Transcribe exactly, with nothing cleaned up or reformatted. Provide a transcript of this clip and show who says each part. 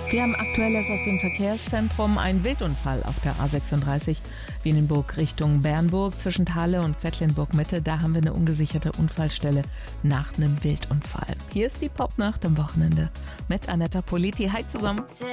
Speaker 1: Wir haben Aktuelles aus dem Verkehrszentrum. Ein Wildunfall auf der A sechsunddreißig Wienenburg Richtung Bernburg zwischen Thale und Quedlinburg Mitte. Da haben wir eine ungesicherte Unfallstelle nach einem Wildunfall. Hier ist die Popnacht am Wochenende mit Anetta Politi. Hi zusammen.